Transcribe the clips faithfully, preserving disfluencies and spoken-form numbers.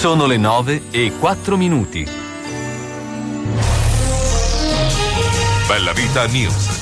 Sono le nove e quattro minuti. Bella Vita News.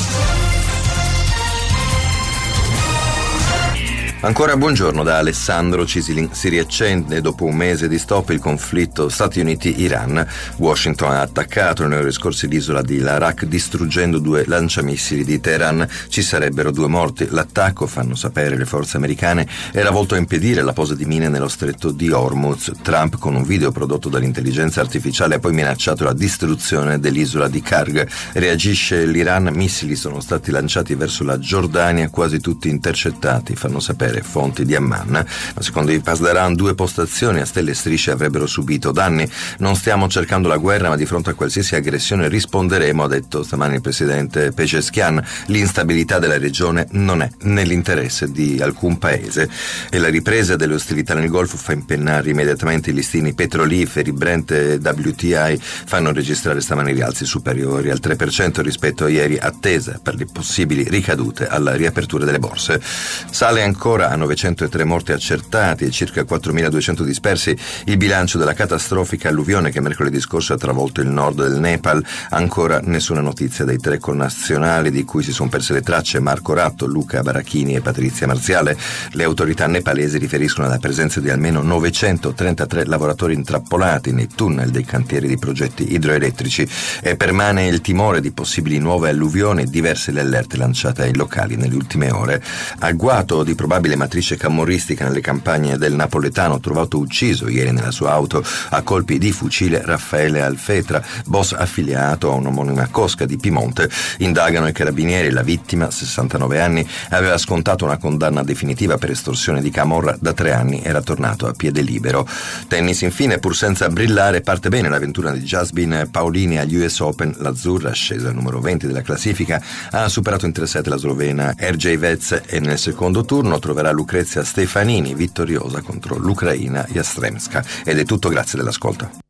Ancora buongiorno da Alessandro Cisilin. Si riaccende dopo un mese di stop il conflitto Stati Uniti-Iran. Washington ha attaccato nelle ore scorse l'isola di Larak distruggendo due lanciamissili di Teheran. Ci sarebbero due morti. L'attacco, fanno sapere le forze americane, era volto a impedire la posa di mine nello stretto di Hormuz. Trump, con un video prodotto dall'intelligenza artificiale, ha poi minacciato la distruzione dell'isola di Karg. Reagisce l'Iran. Missili sono stati lanciati verso la Giordania, quasi tutti intercettati, fanno sapere fonti di Amman. Ma secondo i Pasdaran due postazioni a stelle e strisce avrebbero subito danni. Non stiamo cercando la guerra, ma di fronte a qualsiasi aggressione risponderemo, ha detto stamani il presidente Pezeshkian. L'instabilità della regione non è nell'interesse di alcun paese e la ripresa delle ostilità nel Golfo fa impennare immediatamente i listini petroliferi. Brent e W T I fanno registrare stamani rialzi superiori al tre per cento rispetto a ieri, attesa per le possibili ricadute alla riapertura delle borse. Sale ancora a novecentotre morti accertati e circa quattromiladuecento dispersi il bilancio della catastrofica alluvione che mercoledì scorso ha travolto il nord del Nepal. Ancora nessuna notizia dei tre connazionali di cui si sono perse le tracce: Marco Ratto, Luca Barachini e Patrizia Marziale. Le autorità nepalesi riferiscono alla presenza di almeno novecentotrentatré lavoratori intrappolati nei tunnel dei cantieri di progetti idroelettrici e permane il timore di possibili nuove alluvioni e diverse le allerte lanciate ai locali nelle ultime ore. Agguato di probabile matrice camorristica nelle campagne del napoletano, trovato ucciso ieri nella sua auto a colpi di fucile Raffaele Alfetra, boss affiliato a un'omonima cosca di Piemonte. Indagano i carabinieri. La vittima, sessantanove anni, aveva scontato una condanna definitiva per estorsione di camorra. Da tre anni era tornato a piede libero. Tennis infine, pur senza brillare, parte bene l'avventura di Jasmine Paolini agli U S Open. L'azzurra, scesa al numero venti della classifica, ha superato in tre set la slovena Erjevec e nel secondo turno troverà Lucrezia Stefanini vittoriosa contro l'Ucraina Jastremska. Ed è tutto, grazie dell'ascolto.